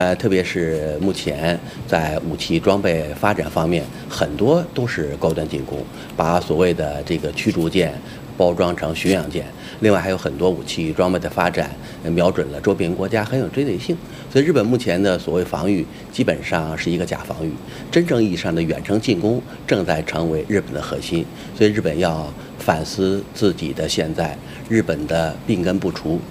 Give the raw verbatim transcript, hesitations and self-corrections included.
呃，特别是目前在武器装备发展方面，很多都是高端进攻，把所谓的这个驱逐舰包装成巡洋舰。另外还有很多武器装备的发展，呃瞄准了周边国家，很有针对性。所以日本目前的所谓防御，基本上是一个假防御，真正意义上的远程进攻正在成为日本的核心。所以日本要反思自己的现在，日本的病根不除。